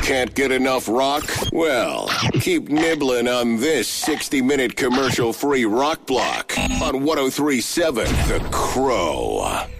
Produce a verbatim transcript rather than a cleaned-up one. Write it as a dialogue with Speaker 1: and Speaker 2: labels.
Speaker 1: Can't get enough rock? Well, keep nibbling on this sixty-minute commercial-free rock block on one oh three point seven The Crow.